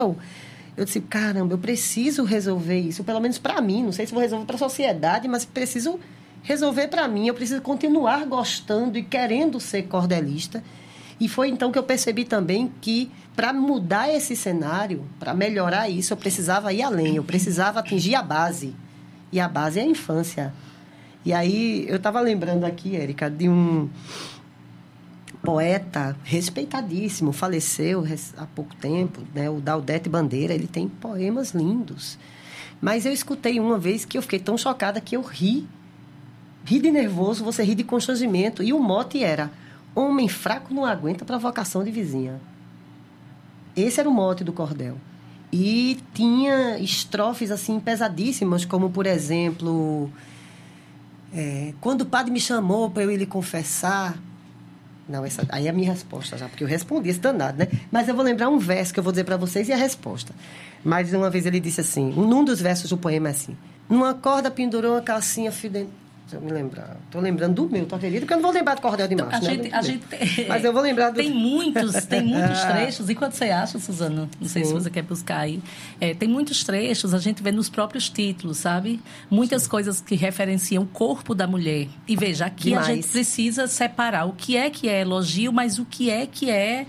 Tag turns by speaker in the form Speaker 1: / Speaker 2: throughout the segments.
Speaker 1: Eu disse, caramba, eu preciso resolver isso, pelo menos para mim. Não sei se vou resolver para a sociedade, mas preciso resolver para mim. Eu preciso continuar gostando e querendo ser cordelista. E foi então que eu percebi também que, para mudar esse cenário, para melhorar isso, eu precisava ir além. Eu precisava atingir a base. E a base é a infância. E aí, eu estava lembrando aqui, Érica, de um poeta respeitadíssimo, faleceu há pouco tempo, né? O Daudete Bandeira. Ele tem poemas lindos. Mas eu escutei uma vez que eu fiquei tão chocada que eu ri. Ri de nervoso, você ri de constrangimento. E o mote era: homem fraco não aguenta provocação de vizinha. Esse era o mote do cordel. E tinha estrofes assim pesadíssimas, como, por exemplo, quando o padre me chamou para eu ir lhe confessar. Não, essa aí é a minha resposta já, porque eu respondi esse danado, né? Mas eu vou lembrar um verso que eu vou dizer para vocês e a resposta. Mas uma vez ele disse assim, num dos versos do poema é assim: numa corda pendurou uma calcinha fidente. Deixa eu me lembrar. Estou lembrando do meu, tu acredita? Porque eu não vou lembrar do cordel de macho, mas eu vou lembrar do...
Speaker 2: Tem muitos trechos. E quando você acha, Suzana? Não sei se você quer buscar aí. Tem muitos trechos, a gente vê nos próprios títulos, sabe? Muitas coisas que referenciam o corpo da mulher. E veja, aqui demais. A gente precisa separar o que é elogio, mas o que é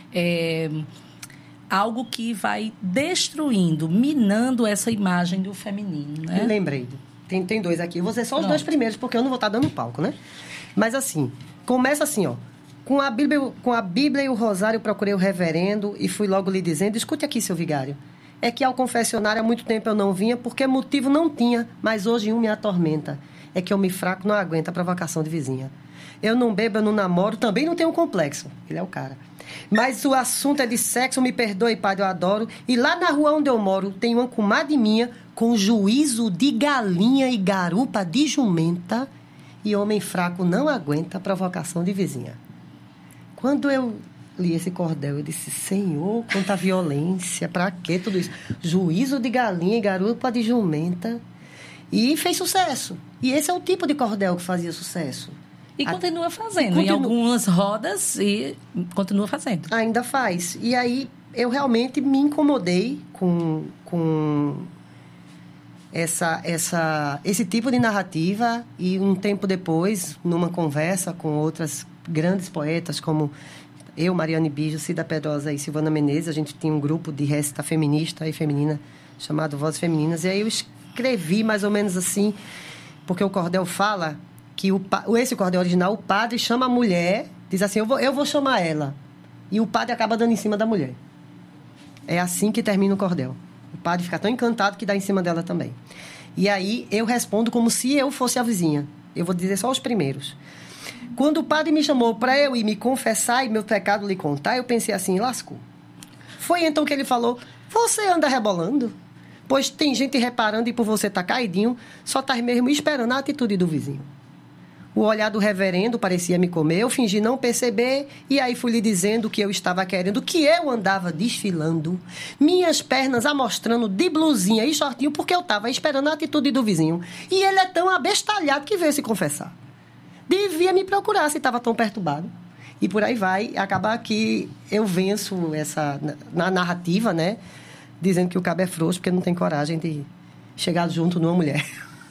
Speaker 2: algo que vai destruindo, minando essa imagem do feminino, né?
Speaker 1: Eu lembrei. Tem dois aqui. Eu vou dizer só os dois primeiros, porque eu não vou estar dando palco, né? Mas assim, começa assim, ó. Com a Bíblia e o rosário procurei o reverendo e fui logo lhe dizendo: escute aqui, seu vigário. É que ao confessionário há muito tempo eu não vinha, porque motivo não tinha, mas hoje um me atormenta. É que homem fraco não aguenta a provocação de vizinha. Eu não bebo, eu não namoro, também não tenho complexo. Ele é o cara. Mas o assunto é de sexo, me perdoe, padre, eu adoro. E lá na rua onde eu moro, tem uma comadre minha com juízo de galinha e garupa de jumenta. E homem fraco não aguenta a provocação de vizinha. Quando eu li esse cordel, eu disse: Senhor, quanta violência, pra quê tudo isso? Juízo de galinha e garupa de jumenta. E fez sucesso. E esse é o tipo de cordel que fazia sucesso.
Speaker 2: E continua fazendo. Em algumas rodas, e continua fazendo.
Speaker 1: Ainda faz. E aí, eu realmente me incomodei com esse tipo de narrativa. E um tempo depois, numa conversa com outras grandes poetas, como eu, Mariane Bijo, Cida Pedrosa e Silvana Menezes, a gente tinha um grupo de récita feminista e feminina chamado Vozes Femininas. E aí eu escrevi mais ou menos assim, porque o cordel fala que esse cordel original, o padre chama a mulher, diz assim: eu vou chamar ela. E o padre acaba dando em cima da mulher. É assim que termina o cordel. O padre fica tão encantado que dá em cima dela também. E aí eu respondo como se eu fosse a vizinha. Eu vou dizer só os primeiros. Quando o padre me chamou para eu ir me confessar e meu pecado lhe contar, eu pensei assim: lascou. Foi então que ele falou: você anda rebolando? Pois tem gente reparando e por você tá caidinho, só tá mesmo esperando a atitude do vizinho. O olhar do reverendo parecia me comer, eu fingi não perceber, e aí fui lhe dizendo o que eu estava querendo, que eu andava desfilando, minhas pernas amostrando de blusinha e shortinho, porque eu estava esperando a atitude do vizinho. E ele é tão abestalhado que veio se confessar. Devia me procurar se estava tão perturbado. E por aí vai, acaba que eu venço na narrativa, né? Dizendo que o cabo é frouxo porque não tem coragem de chegar junto numa mulher.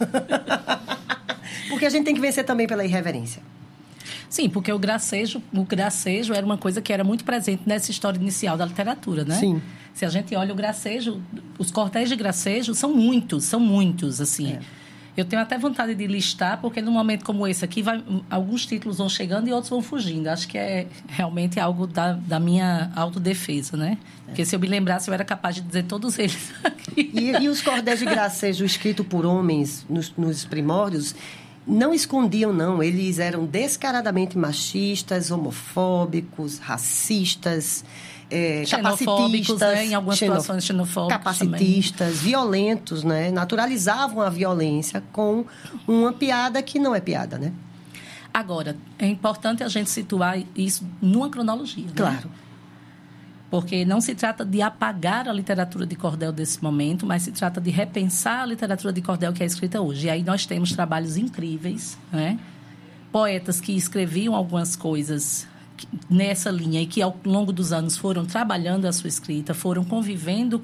Speaker 1: Porque a gente tem que vencer também pela irreverência.
Speaker 2: Sim, porque o gracejo era uma coisa que era muito presente nessa história inicial da literatura, né?
Speaker 1: Sim.
Speaker 2: Se a gente olha o gracejo, os cordéis de gracejo são muitos, assim. É. Eu tenho até vontade de listar, porque num momento como esse aqui, alguns títulos vão chegando e outros vão fugindo. Acho que é realmente algo da minha autodefesa, né? Porque se eu me lembrasse, eu era capaz de dizer todos eles aqui.
Speaker 1: E os cordéis de gracejo escritos por homens nos primórdios não escondiam, não. Eles eram descaradamente machistas, homofóbicos, racistas, capacitistas,
Speaker 2: né? Em algumas situações xenofóbicos
Speaker 1: capacitistas, também. Violentos, né? Naturalizavam a violência com uma piada que não é piada, né?
Speaker 2: Agora, é importante a gente situar isso numa cronologia,
Speaker 1: claro.
Speaker 2: Né? Porque não se trata de apagar a literatura de cordel desse momento, mas se trata de repensar a literatura de cordel que é escrita hoje. E aí nós temos trabalhos incríveis, né? Poetas que escreviam algumas coisas nessa linha e que ao longo dos anos foram trabalhando a sua escrita, foram convivendo